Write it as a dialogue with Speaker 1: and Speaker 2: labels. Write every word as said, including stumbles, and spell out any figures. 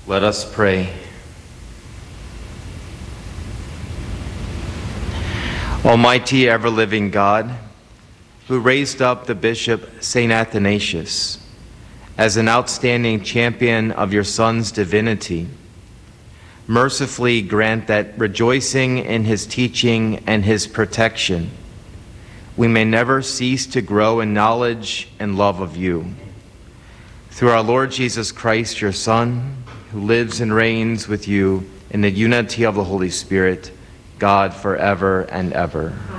Speaker 1: Let us pray. Almighty, ever-living God, who raised up the Bishop Saint Athanasius as an outstanding champion of your Son's divinity, mercifully grant that, rejoicing in his teaching and his protection, we may never cease to grow in knowledge and love of you. Through our Lord Jesus Christ, your Son, who lives and reigns with you in the unity of the Holy Spirit, God, forever and ever.